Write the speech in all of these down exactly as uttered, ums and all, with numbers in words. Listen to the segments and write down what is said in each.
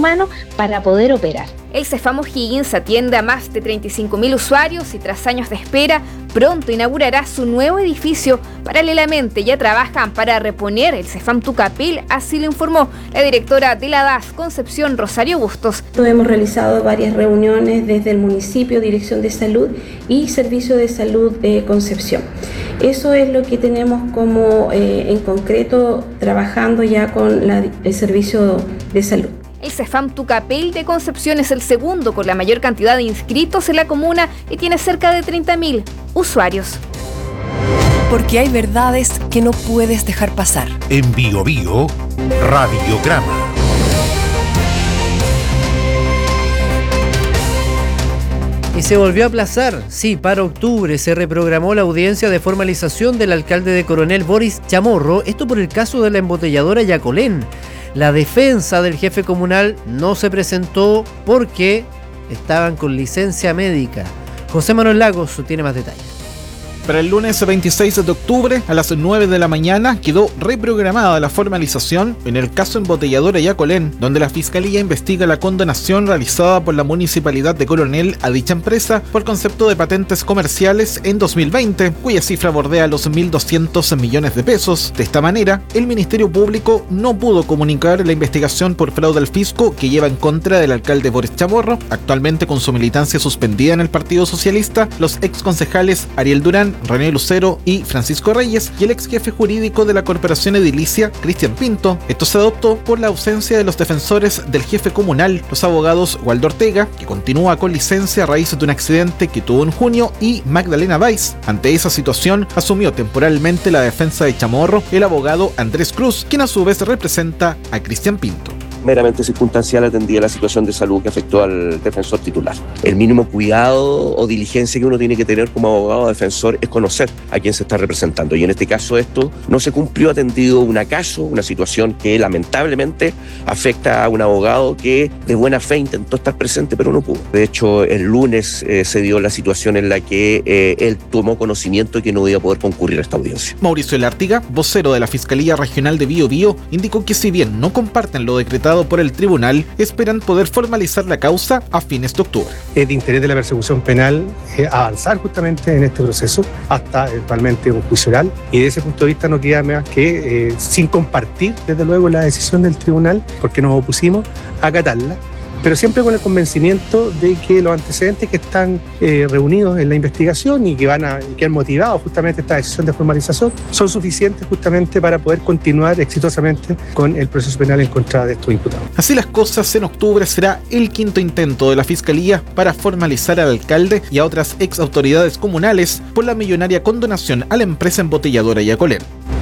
humano para poder operar. El Cefam O'Higgins atiende a más de treinta y cinco mil usuarios y tras años de espera, pronto inaugurará su nuevo edificio. Paralelamente ya trabajan para reponer el Cefam Tucapel, así lo informó la directora de la D A S, Concepción Rosario Bustos. Hemos realizado varias reuniones desde el municipio, Dirección de Salud y Servicio de Salud de Concepción. Eso es lo que tenemos como eh, en concreto trabajando ya con la, el Servicio de Salud. El Cefam Tucapel de Concepción es el segundo con la mayor cantidad de inscritos en la comuna y tiene cerca de treinta mil usuarios. Porque hay verdades que no puedes dejar pasar. En Bio Bio, Radiograma. Y se volvió a aplazar. Sí, para octubre se reprogramó la audiencia de formalización del alcalde de Coronel, Boris Chamorro. Esto por el caso de la embotelladora Yacolén. La defensa del jefe comunal no se presentó porque estaban con licencia médica. José Manuel Lagos tiene más detalles. Para el lunes veintiséis de octubre a las nueve de la mañana quedó reprogramada la formalización en el caso embotelladora Yacolén, donde la Fiscalía investiga la condonación realizada por la Municipalidad de Coronel a dicha empresa por concepto de patentes comerciales en dos mil veinte, cuya cifra bordea los mil doscientos millones de pesos. De esta manera, el Ministerio Público no pudo comunicar la investigación por fraude al fisco que lleva en contra del alcalde Boris Chamorro, actualmente con su militancia suspendida en el Partido Socialista, los exconcejales Ariel Durán, René Lucero y Francisco Reyes y el ex jefe jurídico de la Corporación Edilicia, Cristian Pinto. Esto se adoptó por la ausencia de los defensores del jefe comunal, los abogados Waldo Ortega, que continúa con licencia a raíz de un accidente que tuvo en junio, y Magdalena Weiss. Ante esa situación, asumió temporalmente la defensa de Chamorro el abogado Andrés Cruz, quien a su vez representa a Cristian Pinto. Meramente circunstancial atendía la situación de salud que afectó al defensor titular. El mínimo cuidado o diligencia que uno tiene que tener como abogado defensor es conocer a quién se está representando, y en este caso esto no se cumplió, atendido un acaso, una situación que lamentablemente afecta a un abogado que de buena fe intentó estar presente pero no pudo. De hecho, el lunes eh, se dio la situación en la que eh, él tomó conocimiento de que no iba a poder concurrir a esta audiencia. Mauricio Elártiga, vocero de la Fiscalía Regional de Bio Bio, indicó que si bien no comparten lo decretado por el tribunal, esperan poder formalizar la causa a fines de octubre. Es de interés de la persecución penal eh, avanzar justamente en este proceso hasta eventualmente un juicio oral, y desde ese punto de vista no queda más que, eh, sin compartir desde luego la decisión del tribunal, porque nos opusimos a acatarla, pero siempre con el convencimiento de que los antecedentes que están eh, reunidos en la investigación y que van a que han motivado justamente esta decisión de formalización son suficientes justamente para poder continuar exitosamente con el proceso penal en contra de estos imputados. Así las cosas, en octubre será el quinto intento de la Fiscalía para formalizar al alcalde y a otras ex autoridades comunales por la millonaria condonación a la empresa embotelladora Yacolén.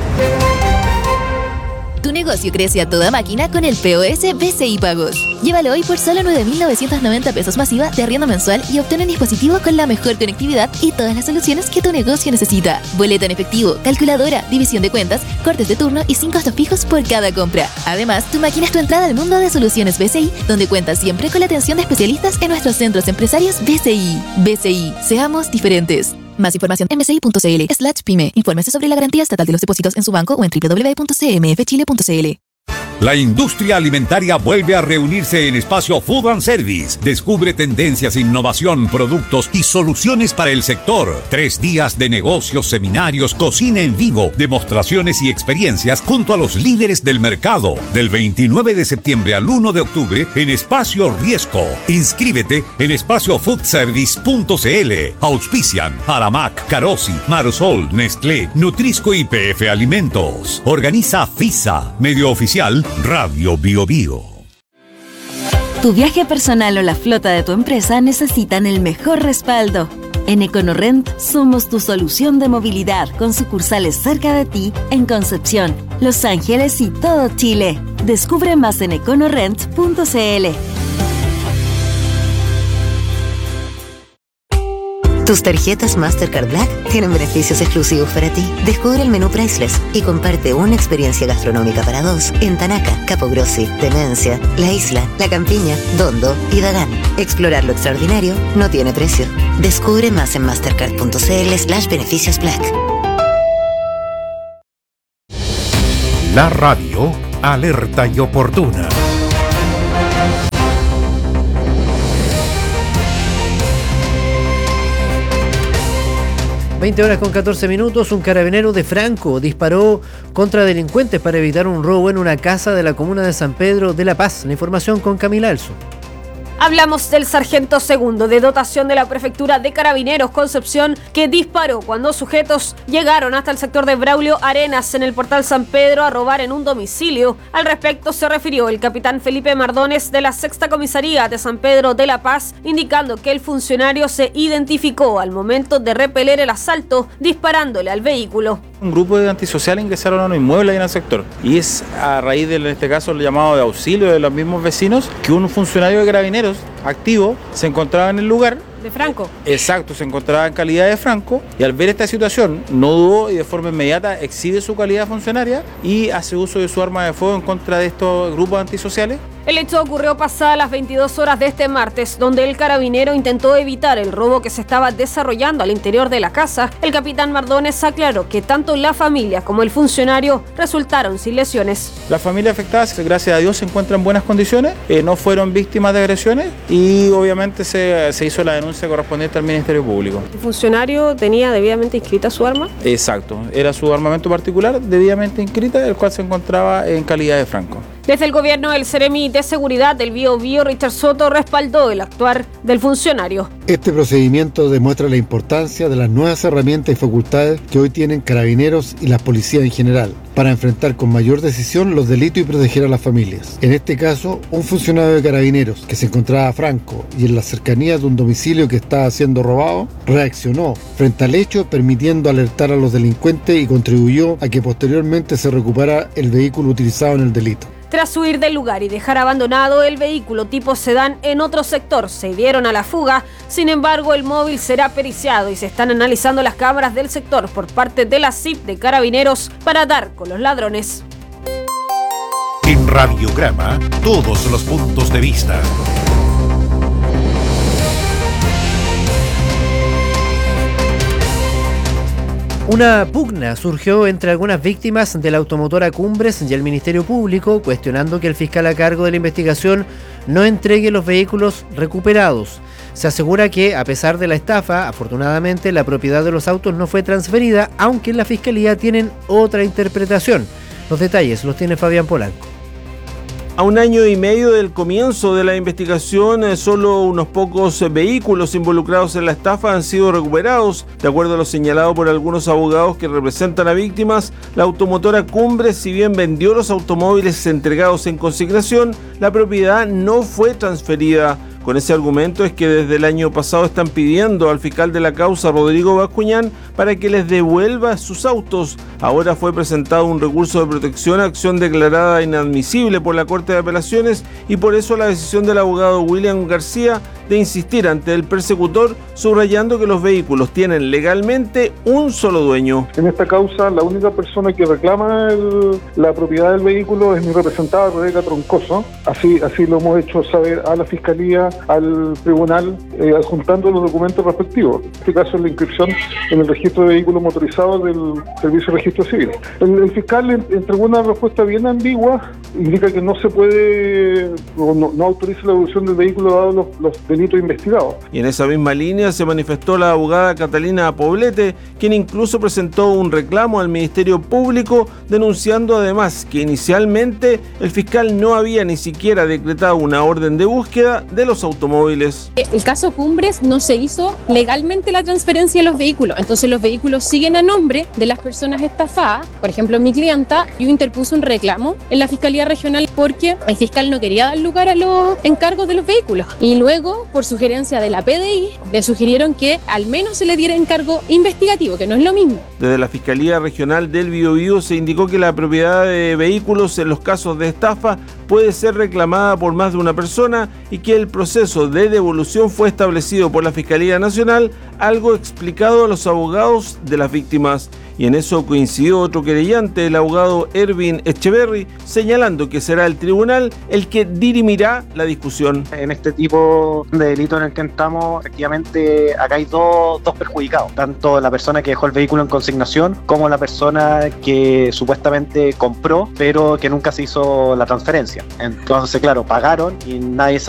Tu negocio crece a toda máquina con el P O S B C I Pagos. Llévalo hoy por solo nueve mil novecientos noventa pesos masiva de arriendo mensual y obtén un dispositivo con la mejor conectividad y todas las soluciones que tu negocio necesita. Boleta en efectivo, calculadora, división de cuentas, cortes de turno y sin costos fijos por cada compra. Además, tu máquina es tu entrada al mundo de soluciones B C I, donde cuentas siempre con la atención de especialistas en nuestros centros empresarios B C I. B C I, seamos diferentes. Más información en bci.cl slash pyme. Infórmese sobre la garantía estatal de los depósitos en su banco o en doble u doble u doble u punto c m f chile punto c l. La industria alimentaria vuelve a reunirse en Espacio Food and Service. Descubre tendencias, innovación, productos y soluciones para el sector. Tres días de negocios, seminarios, cocina en vivo, demostraciones y experiencias junto a los líderes del mercado. Del veintinueve de septiembre al uno de octubre en Espacio Riesco. Inscríbete en espacio food service punto c l. Auspician Aramac, Carosi, Marsol, Nestlé, Nutrisco y P F Alimentos. Organiza FISA, medio oficial Radio Bio Bio. Tu viaje personal o la flota de tu empresa necesitan el mejor respaldo. En EconoRent somos tu solución de movilidad con sucursales cerca de ti en Concepción, Los Ángeles y todo Chile. Descubre más en econorent punto c l. Tus tarjetas Mastercard Black tienen beneficios exclusivos para ti. Descubre el menú Priceless y comparte una experiencia gastronómica para dos en Tanaca, Capogrossi, Demencia, La Isla, La Campiña, Dondo y Dagán. Explorar lo extraordinario no tiene precio. Descubre más en mastercard punto c l slash beneficios black. La radio alerta y oportuna. veinte horas con catorce minutos, un carabinero de Franco disparó contra delincuentes para evitar un robo en una casa de la comuna de San Pedro de La Paz. La información con Camila Alzo. Hablamos del sargento segundo de dotación de la Prefectura de Carabineros Concepción, que disparó cuando sujetos llegaron hasta el sector de Braulio Arenas en el portal San Pedro a robar en un domicilio. Al respecto se refirió el capitán Felipe Mardones de la Sexta Comisaría de San Pedro de La Paz, indicando que el funcionario se identificó al momento de repeler el asalto disparándole al vehículo. Un grupo de antisociales ingresaron a un inmueble ahí en el sector y es a raíz de, en este caso, el llamado de auxilio de los mismos vecinos que un funcionario de Carabineros activo se encontraba en el lugar. ¿De Franco? Exacto, se encontraba en calidad de Franco y al ver esta situación no dudó y de forma inmediata exhibe su calidad funcionaria y hace uso de su arma de fuego en contra de estos grupos antisociales. El hecho ocurrió pasadas las veintidós horas de este martes, donde el carabinero intentó evitar el robo que se estaba desarrollando al interior de la casa. El capitán Mardones aclaró que tanto la familia como el funcionario resultaron sin lesiones. La familia afectada, gracias a Dios, se encuentra en buenas condiciones, eh, no fueron víctimas de agresiones y obviamente se, se hizo la denuncia correspondiente al Ministerio Público. ¿El funcionario tenía debidamente inscrita su arma? Exacto, era su armamento particular debidamente inscrita, el cual se encontraba en calidad de Franco. Desde el gobierno, el Seremi de Seguridad del Bío Bío, Richard Soto, respaldó el actuar del funcionario. Este procedimiento demuestra la importancia de las nuevas herramientas y facultades que hoy tienen carabineros y las policías en general para enfrentar con mayor decisión los delitos y proteger a las familias. En este caso, un funcionario de carabineros que se encontraba franco y en las cercanías de un domicilio que estaba siendo robado, reaccionó frente al hecho, permitiendo alertar a los delincuentes y contribuyó a que posteriormente se recuperara el vehículo utilizado en el delito. Tras huir del lugar y dejar abandonado el vehículo tipo sedán en otro sector, se dieron a la fuga. Sin embargo, el móvil será periciado y se están analizando las cámaras del sector por parte de la C I P de Carabineros para dar con los ladrones. En Radiograma, todos los puntos de vista. Una pugna surgió entre algunas víctimas de la automotora Cumbres y el Ministerio Público, cuestionando que el fiscal a cargo de la investigación no entregue los vehículos recuperados. Se asegura que, a pesar de la estafa, afortunadamente la propiedad de los autos no fue transferida, aunque en la Fiscalía tienen otra interpretación. Los detalles los tiene Fabián Polanco. A un año y medio del comienzo de la investigación, solo unos pocos vehículos involucrados en la estafa han sido recuperados. De acuerdo a lo señalado por algunos abogados que representan a víctimas, la automotora Cumbres, si bien vendió los automóviles entregados en consignación, la propiedad no fue transferida. Con ese argumento es que desde el año pasado están pidiendo al fiscal de la causa, Rodrigo Bascuñán, para que les devuelva sus autos. Ahora fue presentado un recurso de protección a acción declarada inadmisible por la Corte de Apelaciones y por eso la decisión del abogado William García de insistir ante el persecutor, subrayando que los vehículos tienen legalmente un solo dueño. En esta causa, la única persona que reclama el, la propiedad del vehículo es mi representada, Rebeca Troncoso. Así, así lo hemos hecho saber a la Fiscalía, al Tribunal, eh, adjuntando los documentos respectivos. En este caso es la inscripción en el registro de vehículos motorizados del Servicio de Registro Civil. El, el fiscal entregó una respuesta bien ambigua, indica que no se puede, o no, no autoriza la devolución del vehículo dado los, los delitos investigados. Y en esa misma línea se manifestó la abogada Catalina Poblete, quien incluso presentó un reclamo al Ministerio Público, denunciando además que inicialmente el fiscal no había ni siquiera decretado una orden de búsqueda de los automóviles. El caso Cumbres no se hizo legalmente la transferencia de los vehículos, entonces los vehículos siguen a nombre de las personas estafadas. Por ejemplo, mi clienta, yo interpuse un reclamo en la Fiscalía Regional porque el fiscal no quería dar lugar a los encargos de los vehículos y luego, por sugerencia de la P D I, le sugirieron que al menos se le diera encargo investigativo, que no es lo mismo. Desde la Fiscalía Regional del Biobío se indicó que la propiedad de vehículos en los casos de estafa puede ser reclamada por más de una persona y que el proceso de devolución fue establecido por la Fiscalía Nacional, algo explicado a los abogados de las víctimas. Y en eso coincidió otro querellante, el abogado Ervin Echeverry, señalando que será el tribunal el que dirimirá la discusión. En este tipo de delito en el que estamos, efectivamente, acá hay dos, dos perjudicados, tanto la persona que dejó el vehículo en consignación como la persona que supuestamente compró, pero que nunca se hizo la transferencia. Entonces, claro, pagaron y nadie sabe